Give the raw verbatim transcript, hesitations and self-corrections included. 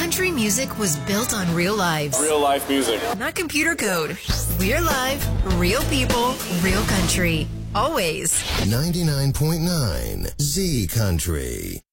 Country music was built on real lives. Real life music. Not computer code. We're live, real people, real country. Always. ninety-nine point nine Z Country.